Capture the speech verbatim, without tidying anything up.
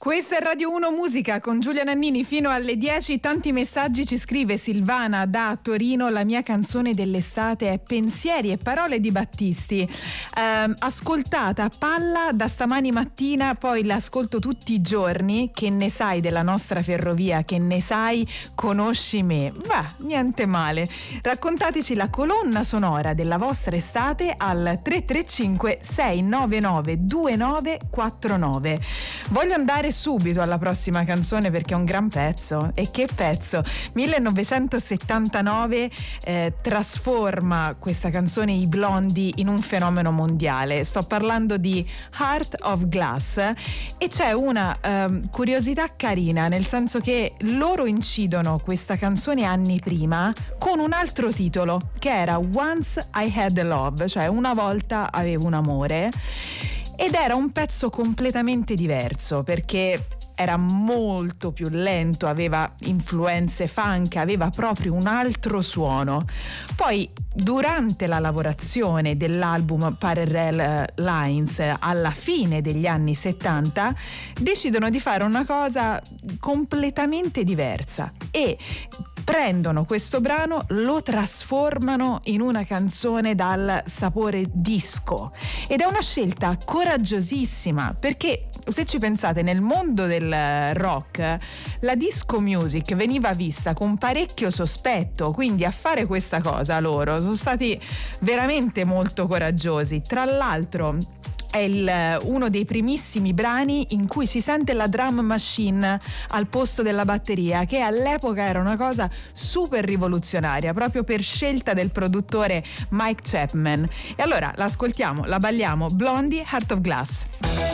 Questa è Radio uno Musica con Giulia Nannini fino alle dieci. Tanti messaggi ci scrive Silvana da Torino. La mia canzone dell'estate è Pensieri e parole di Battisti. Eh, ascoltata a palla da stamani mattina, poi l'ascolto tutti i giorni. Che ne sai della nostra ferrovia? Che ne sai? Conosci me? Va, niente male. Raccontateci la colonna sonora della vostra estate al tre tre cinque sei nove nove due nove quattro nove. Voglio andare subito alla prossima canzone perché è un gran pezzo. E che pezzo! millenovecentosettantanove eh, trasforma questa canzone i Blondie in un fenomeno mondiale. Sto parlando di Heart of Glass e c'è una eh, curiosità carina, nel senso che loro incidono questa canzone anni prima con un altro titolo che era Once I Had a Love, cioè una volta avevo un amore. Ed era un pezzo completamente diverso perché era molto più lento, aveva influenze funk, aveva proprio un altro suono. Poi durante la lavorazione dell'album Parallel Lines alla fine degli anni settanta decidono di fare una cosa completamente diversa e prendono questo brano, lo trasformano in una canzone dal sapore disco ed è una scelta coraggiosissima perché se ci pensate nel mondo del rock la disco music veniva vista con parecchio sospetto, quindi a fare questa cosa loro sono stati veramente molto coraggiosi. Tra l'altro è il, uno dei primissimi brani in cui si sente la drum machine al posto della batteria, che all'epoca era una cosa super rivoluzionaria, proprio per scelta del produttore Mike Chapman. E allora l'ascoltiamo, la balliamo, Blondie, Heart of Glass.